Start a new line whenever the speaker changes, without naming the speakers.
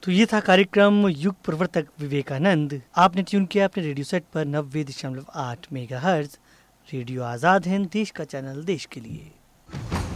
तो ये था कार्यक्रम युग प्रवर्तक विवेकानंद। आपने ट्यून किया अपने रेडियो सेट पर 90.8 मेगाहर्ट्ज। रेडियो आजाद हिंद, देश का चैनल, देश के लिए।